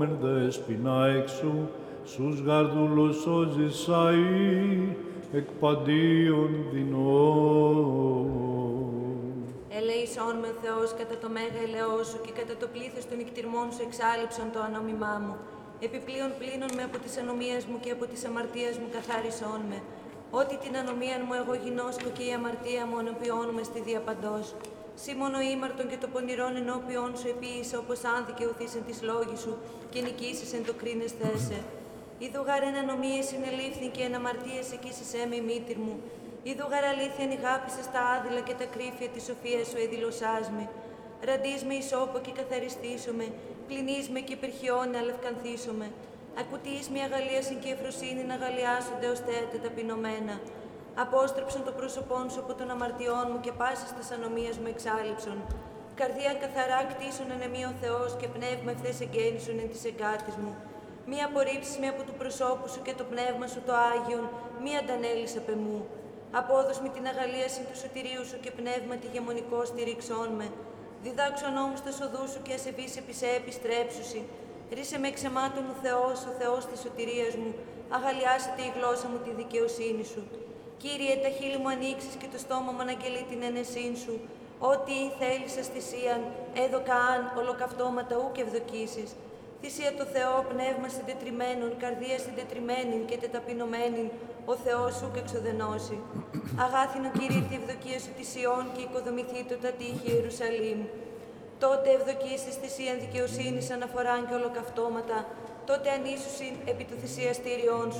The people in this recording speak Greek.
Δέσποινα εξού, στους γαρδούλους σώζεις αΐ, εκ παντίων δεινών. Ελεησόν με ο Θεός κατά το μέγα ελαιό σου και κατά το πλήθος των νικτυρμών σου εξάλληψον το ανόμημά μου. Επιπλέον πλύνον με από τις ανομίες μου και από τις αμαρτίες μου καθάρισόν με. Ότι την ανομία μου εγώ γινώσκω και η αμαρτία μου ενωπιώνουμε στη διαπαντός. Σύ μόνο ήμαρτον και το πονηρόν ενώπιον σου επίησε όπως άνθηκε ουθήσεν της λόγης σου και νικήσεις εν το κρίνες θέσε. Είδου γαρ εν ανομίες συνελήφθη και εν αμαρτίες εκείσισέ με η μήτυρ μου. Είδου γαρ αλήθεια νηγάπησες τα άδειλα και τα κρύφια της σοφίας σου εδηλωσάς με. Ραντείς με ισόπο και καθαριστήσομαι, πλυνείς με και υπερχιώνε αλευκανθήσομαι. Ακουτείς με αγαλίασιν και ευφροσύνη να αγαλιάσονται ως θέατα ταπεινωμένα. Απόστρεψον το πρόσωπόν σου από των αμαρτιών μου και πάσης της ανομίας μου εξάλληψον. Καρδία καθαρά κτίσον εν εμεί ο Θεός και πνεύμα ευθές εγγέννησον εν της εγκάτης μου. Μη απορρίψεις με από του προσώπου σου και το πνεύμα σου το Άγιον, μη αντανέλεις απ' εμού. Απόδος με την αγαλίαση του σωτηρίου σου και πνεύμα τη γεμονικό στηρίξον με. Διδάξον όμως τα σοδού σου και ασεβείς επί σε επιστρέψουσι. Ρίσε με εξαιμάτων ο Θεός της σωτηρίας μου, αγαλιάσετε η γλώσσα μου τη δικαιοσύνη σου. Κύριε, τα χείλη μου ανοίξεις και το στόμα μου αναγγελεί την ένεσήν σου. Ό,τι θέλησες θυσίαν, έδωκα αν ολοκαυτώματα ούκ ευδοκίσεις. Θυσία το Θεό, πνεύμα συντετριμένων, καρδία συντετριμένην και τεταπεινωμένην, ο Θεός σου και εξοδενώσει. Αγάθινο Κύριε τη ευδοκία σου τη Σιών και οικοδομηθεί το τα τείχη Ιερουσαλήμ. Τότε ευδοκίσεις θυσίαν δικαιοσύνης αναφοράν και ολοκαυτώματα, τότε ανήσουσιν επί του θυσιαστήριών σου.